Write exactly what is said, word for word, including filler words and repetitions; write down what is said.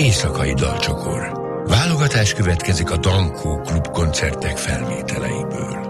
Éjszakai dalcsokor. Válogatás következik a Dankó klub koncertek felvételeiből.